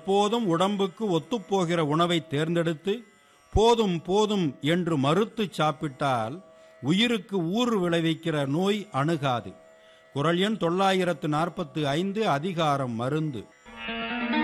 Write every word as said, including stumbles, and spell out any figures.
எப்போதும் உடம்புக்கு ஒத்துப்போகிற உணவை தேர்ந்தெடுத்து போதும் போதும் என்று மறுத்து சாப்பிட்டால் உயிருக்கு ஊறு விளைவிக்கிற நோய் அணுகாது. குறள் எண் தொள்ளாயிரத்து நாற்பத்து ஐந்து, அதிகாரம் மருந்து.